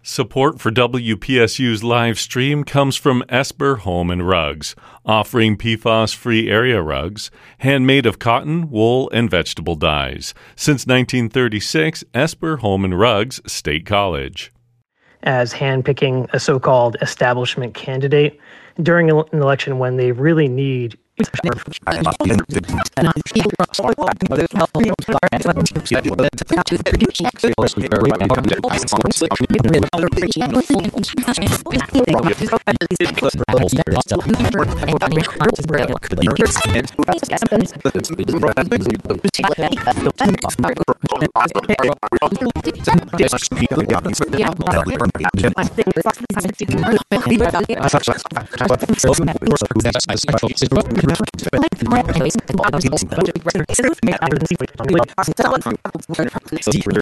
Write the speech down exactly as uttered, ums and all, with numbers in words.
Support for W P S U's live stream comes from Esper Home and Rugs, offering P FAS-free area rugs, handmade of cotton, wool, and vegetable dyes. Since nineteen thirty-six, Esper Home and Rugs, State College. As handpicking a so-called establishment candidate during an election when they really need